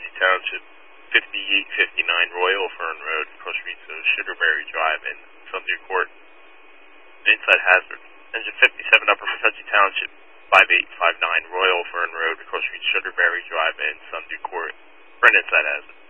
Metunsey Township, 5859 Royal Fern Road, across streets of Sugarberry Drive in Sunday Court. Inside hazard. Engine 57 Upper Metunsey Township, 5859 Royal Fern Road, across streets Sugarberry Drive in Sunday Court. For an inside hazard.